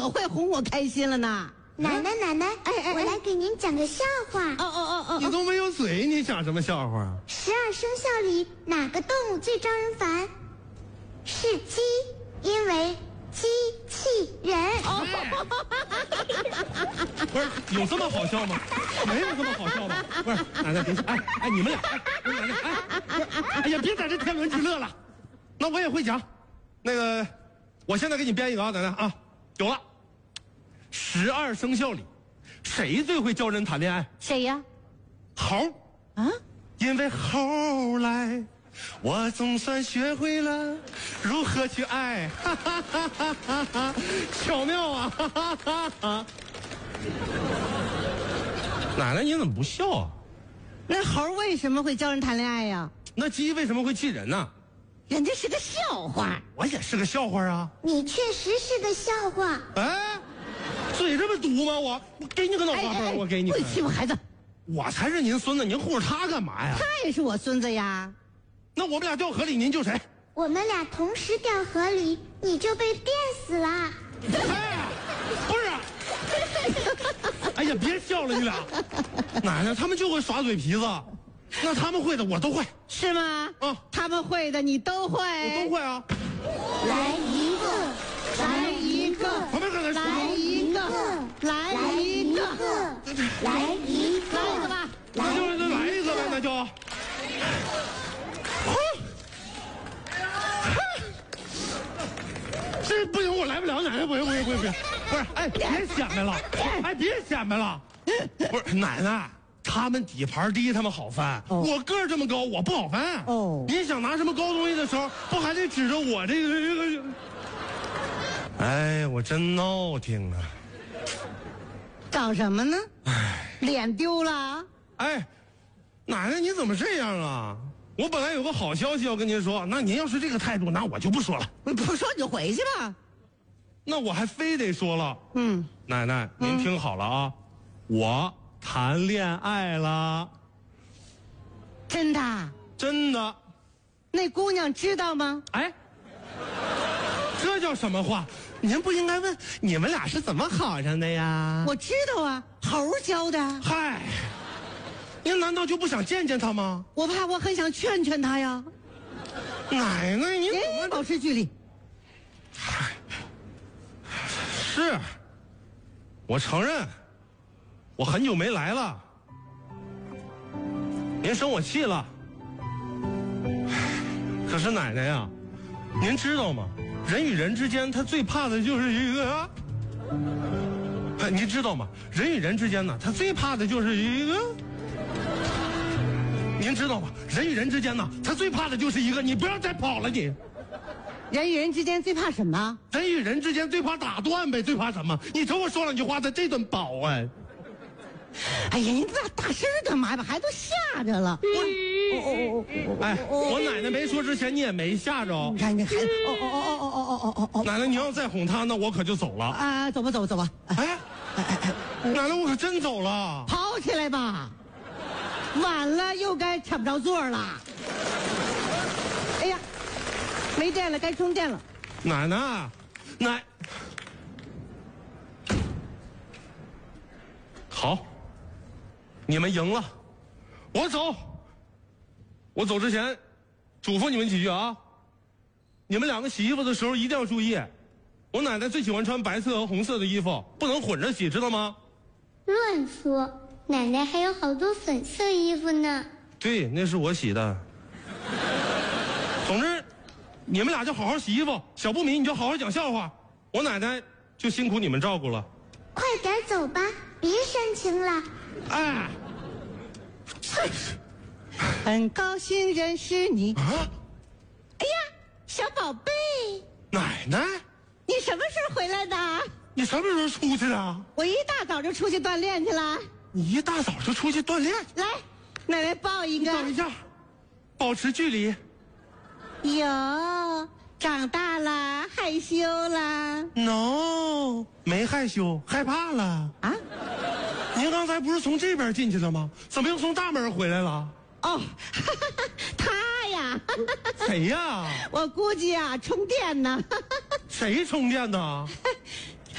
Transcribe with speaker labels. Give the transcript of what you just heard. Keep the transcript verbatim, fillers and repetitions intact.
Speaker 1: 可会哄我开心了呢。
Speaker 2: 奶奶奶奶，
Speaker 1: 哎哎哎
Speaker 2: 我来给您讲个笑话。
Speaker 1: 哦哦哦哦，
Speaker 3: 你都没有嘴，你讲什么笑话？
Speaker 2: 十二生肖里哪个动物最招人烦？是鸡，因为机器人。
Speaker 3: 不是有这么好笑吗？没有这么好笑吧？不是，奶奶别笑，哎哎，你们俩，哎，不是奶奶，哎，不是，哎呀，别在这天伦之乐了。那我也会讲，那个，我现在给你编一个啊，奶奶啊，有了。十二生肖里，谁最会教人谈恋爱？
Speaker 1: 谁呀？
Speaker 3: 猴
Speaker 1: 啊？
Speaker 3: 因为后来，我总算学会了如何去爱，哈哈哈哈哈哈，巧妙啊！哈哈哈哈。奶奶，你怎么不笑啊？
Speaker 1: 那猴为什么会教人谈恋爱呀？
Speaker 3: 那鸡为什么会气人呢？
Speaker 1: 人家是个笑话。
Speaker 3: 我也是个笑话啊！
Speaker 2: 你确实是个笑话。
Speaker 3: 哎，嘴这么毒吗？我我给你个脑花包，我给你。
Speaker 1: 不许欺负孩子！
Speaker 3: 我才是您孙子，您护着他干嘛呀？
Speaker 1: 他也是我孙子呀。
Speaker 3: 那我们俩掉河里，您救谁？
Speaker 2: 我们俩同时掉河里，你就被电死了。
Speaker 3: 哎，不是。哎呀，别笑了，你俩。奶奶，他们就会耍嘴皮子，那他们会的我都会。
Speaker 1: 是吗？
Speaker 3: 啊，
Speaker 1: 他们会的你都会。
Speaker 3: 我都会啊。
Speaker 2: 来一个，
Speaker 1: 来一个，
Speaker 3: 旁边刚才说
Speaker 1: 来一个，来一个，
Speaker 2: 来一个，
Speaker 1: 来一个吧。
Speaker 3: 那就来一个呗，那就。这不行，我来不了，奶奶不行不行不行不行，不是，哎，别显摆了，哎，别显摆了，不是奶奶，他们底盘低，他们好翻，
Speaker 1: 哦
Speaker 3: 我个儿这么高，我不好翻。
Speaker 1: 哦
Speaker 3: 你想拿什么高东西的时候，不还得指着我这个这个？哎，我真闹挺啊！
Speaker 1: 搞什么呢？
Speaker 3: 哎
Speaker 1: 脸丢了？
Speaker 3: 哎，奶奶你怎么这样啊？我本来有个好消息要跟您说，那您要是这个态度，那我就不说了。
Speaker 1: 不说你就回去吧。
Speaker 3: 那我还非得说了。
Speaker 1: 嗯，
Speaker 3: 奶奶，您听好了啊，我谈恋爱了，
Speaker 1: 真的？
Speaker 3: 真的。
Speaker 1: 那姑娘知道吗？
Speaker 3: 哎，这叫什么话？您不应该问你们俩是怎么好上的呀？
Speaker 1: 我知道啊，猴教的。
Speaker 3: 嗨，您难道就不想见见他吗？
Speaker 1: 我怕我很想劝劝她呀。
Speaker 3: 奶奶，您怎
Speaker 1: 哎，
Speaker 3: 么
Speaker 1: 保持距离。
Speaker 3: 是？我承认，我很久没来了，您生我气了。可是奶奶呀，您知道吗？人与人之间，他最怕的就是一个啊。哎，您知道吗？人与人之间呢，他最怕的就是一个。您知道吗？人与人之间呢，他最怕的就是一个。你不要再跑了，你。
Speaker 1: 人与人之间最怕什么？
Speaker 3: 人与人之间最怕打断呗，最怕什么？你瞅我说两句话，他这顿饱啊！
Speaker 1: 哎呀，你大大声干嘛呀？把孩子都吓着了。
Speaker 3: 我，哎，我奶奶没说之前，你也没吓着。
Speaker 1: 你看这孩子，哦哦哦哦哦哦哦哦
Speaker 3: 奶奶，你要再哄他，那我可就走了。
Speaker 1: 啊！走吧走吧走吧。
Speaker 3: 哎，奶奶，我可真走了。
Speaker 1: 跑起来吧，晚了又该抢不着座了。哎呀，没电了，该充电了。
Speaker 3: 奶奶，奶，好，你们赢了，我走。我走之前，嘱咐你们几句啊，你们两个洗衣服的时候一定要注意，我奶奶最喜欢穿白色和红色的衣服，不能混着洗，知道吗？
Speaker 2: 乱说，奶奶还有好多粉色衣服呢。
Speaker 3: 对，那是我洗的。总之，你们俩就好好洗衣服，小不敏你就好好讲笑话，我奶奶就辛苦你们照顾了。
Speaker 2: 快点走吧，别煽情了。
Speaker 3: 哎，
Speaker 1: 很高兴认识你。
Speaker 3: 啊，
Speaker 1: 哎呀，小宝贝，
Speaker 3: 奶奶，
Speaker 1: 你什么时候回来的？
Speaker 3: 你什么时候出去的？
Speaker 1: 我一大早就出去锻炼去了。
Speaker 3: 你一大早就出去锻炼？
Speaker 1: 来，奶奶抱一个。
Speaker 3: 等一下，保持距离。
Speaker 1: 哟，长大了，害羞了
Speaker 3: No， 没害羞，害怕了。
Speaker 1: 啊？
Speaker 3: 您刚才不是从这边进去的吗？怎么又从大门回来了？
Speaker 1: 哦，他呀，
Speaker 3: 谁呀？
Speaker 1: 我估计啊，充电呢。
Speaker 3: 谁充电的？